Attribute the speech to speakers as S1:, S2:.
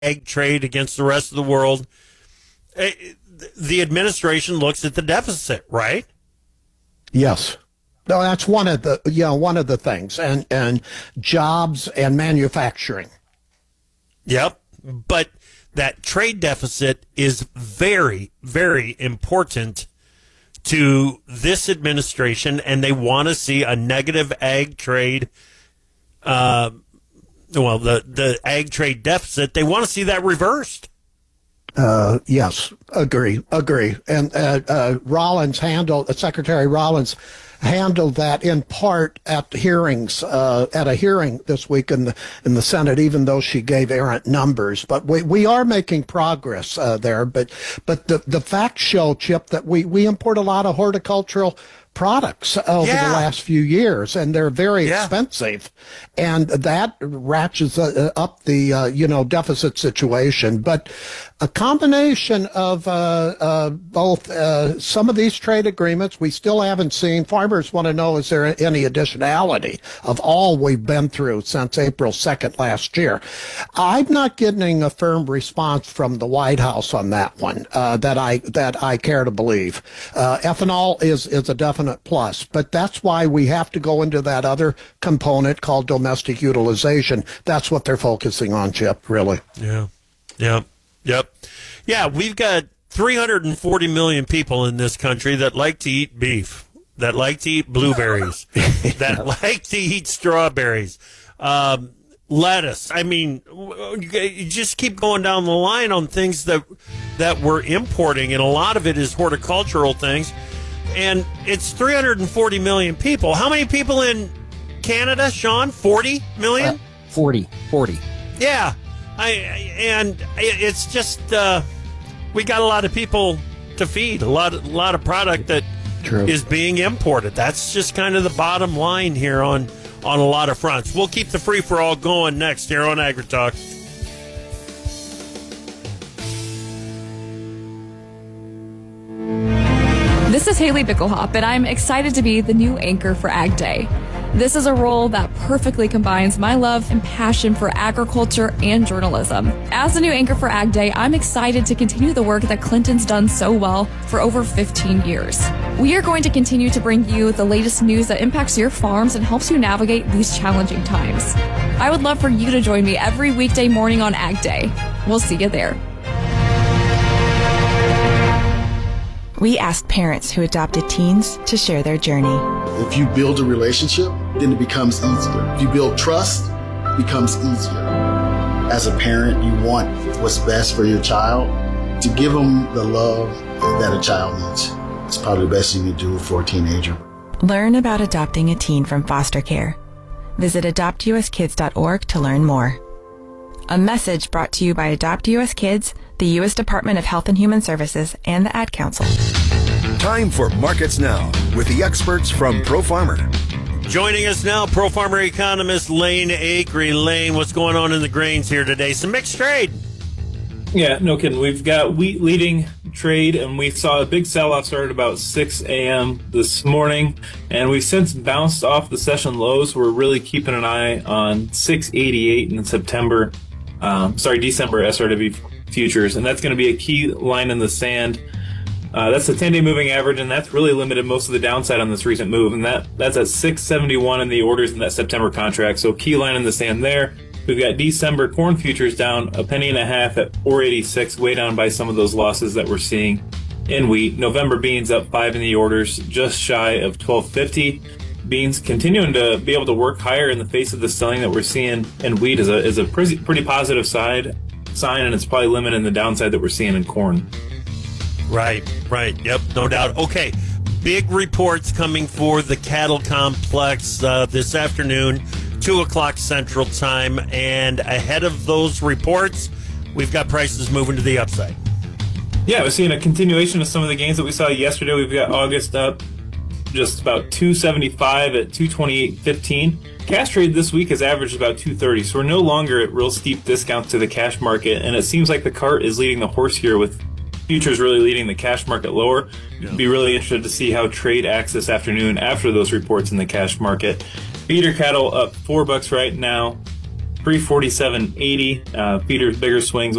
S1: ag trade against the rest of the world, the administration looks at the deficit, right?
S2: Yes. No, that's one of the things, and jobs and manufacturing.
S1: Yep. But that trade deficit is very, very important to this administration, and they want to see a negative ag trade. The ag trade deficit, they want to see that reversed.
S2: Yes, agree. And Secretary Rollins handled that in part at hearings, at a hearing this week in the Senate, even though she gave errant numbers. But we are making progress there. But the facts show, Chip, that we import a lot of horticultural products over the last few years, and they're very expensive, and that ratchets up the deficit situation. But a combination of both some of these trade agreements we still haven't seen. Farmers want to know, is there any additionality of all we've been through since April 2nd last year? I'm not getting a firm response from the White House on that one that I care to believe. Ethanol is a definite plus, but that's why we have to go into that other component called domestic utilization. That's what they're focusing on, Chip, really.
S1: Yeah, we've got 340 million people in this country that like to eat beef, that like to eat blueberries, that like to eat strawberries, lettuce. I mean, you just keep going down the line on things that we're importing, and a lot of it is horticultural things. And it's 340 million people. How many people in Canada, Sean? 40 million?
S3: 40.
S1: Yeah. It's just we got a lot of people to feed, a lot of product that is being imported. That's just kind of the bottom line here on a lot of fronts. We'll keep the free for all going next here on AgriTalk.
S4: This is Haley Bickelhop, and I'm excited to be the new anchor for Ag Day. This is a role that perfectly combines my love and passion for agriculture and journalism. As the new anchor for Ag Day, I'm excited to continue the work that Clinton's done so well for over 15 years. We are going to continue to bring you the latest news that impacts your farms and helps you navigate these challenging times. I would love for you to join me every weekday morning on Ag Day. We'll see you there.
S5: We asked parents who adopted teens to share their journey.
S6: If you build a relationship, then it becomes easier. If you build trust, it becomes easier. As a parent, you want what's best for your child. To give them the love that a child needs, it's probably the best you can do for a teenager.
S5: Learn about adopting a teen from foster care. Visit adoptuskids.org to learn more. A message brought to you by Adopt US Kids, the U.S. Department of Health and Human Services, and the Ad Council.
S7: Time for Markets Now with the experts from ProFarmer.
S1: Joining us now, ProFarmer economist Lane Acree. Lane, what's going on in the grains here today? Some mixed trade.
S8: Yeah, no kidding. We've got wheat leading trade, and we saw a big sell-off start at about 6 a.m. this morning, and we've since bounced off the session lows. We're really keeping an eye on 688 in December SRW futures, and that's going to be a key line in the sand. That's the 10-day moving average, and that's really limited most of the downside on this recent move, and that's at 671 in the orders in that September contract. So key line in the sand there. We've got December corn futures down a penny and a half at 486, way down by some of those losses that we're seeing in wheat. November beans up 5 in the orders, just shy of 1250. Beans continuing to be able to work higher in the face of the selling that we're seeing in wheat is a pretty positive sign, and it's probably limiting the downside that we're seeing in corn.
S1: Right. Yep, no doubt. Okay, big reports coming for the cattle complex this afternoon, 2 o'clock Central Time, and ahead of those reports, we've got prices moving to the upside.
S8: Yeah, we're seeing a continuation of some of the gains that we saw yesterday. We've got August up just about 275 at 228.15. Cash trade this week has averaged about 230, so we're no longer at real steep discounts to the cash market, and it seems like the cart is leading the horse here, with futures really leading the cash market lower. Yeah. Be really interested to see how trade acts this afternoon after those reports in the cash market. Feeder cattle up $4 right now. 347.80. Feeders, bigger swings.